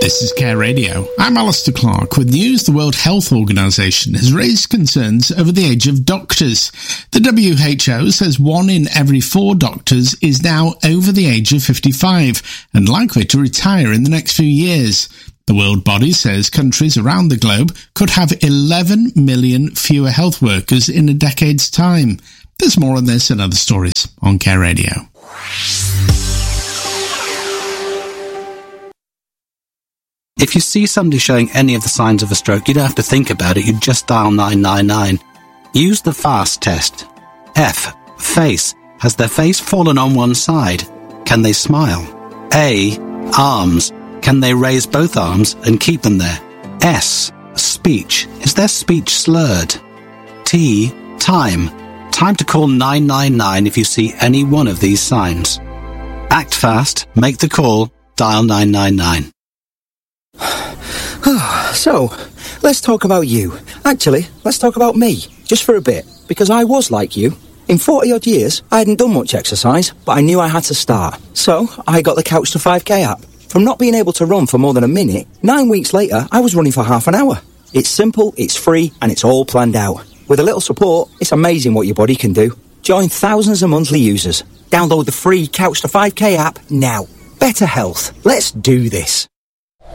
This is Care Radio. I'm Alistair Clark with news. The World Health Organization has raised concerns over the age of doctors. The WHO says 1 in every 4 doctors is now over the age of 55 and likely to retire in the next few years. The World Body says countries around the globe could have 11 million fewer health workers in a decade's time. There's more on this and other stories on Care Radio. If you see somebody showing any of the signs of a stroke, you don't have to think about it, you just dial 999. Use the FAST test. F. Face. Has their face fallen on one side? Can they smile? A. Arms. Can they raise both arms and keep them there? S. Speech. Is their speech slurred? T. Time. Time to call 999 if you see any one of these signs. Act fast, make the call, dial 999. So, let's talk about you. Actually, let's talk about me, just for a bit, because I was like you. In 40-odd years, I hadn't done much exercise, but I knew I had to start. So, I got the Couch to 5K app. From not being able to run for more than a minute, 9 weeks later, I was running for half an hour. It's simple, it's free, and it's all planned out. With a little support, it's amazing what your body can do. Join thousands of monthly users. Download the free Couch to 5K app now. Better health. Let's do this.